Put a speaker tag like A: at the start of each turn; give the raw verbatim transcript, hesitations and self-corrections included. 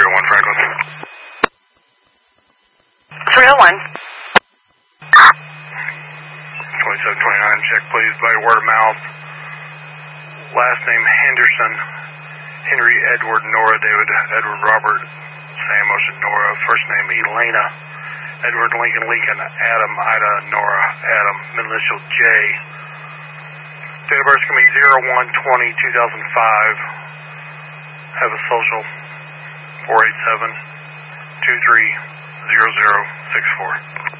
A: oh one Franklin.
B: three oh one.
A: twenty-seven twenty-nine, check please by word of mouth. Last name Henderson, Henry Edward Nora David Edward Robert Sam Ocean Nora. First name Elena Edward Lincoln Lincoln Adam Ida Nora Adam. Middle initial J. Date of birth is going to be zero one twenty two thousand five. Have a social four eight seven two three zero zero six four.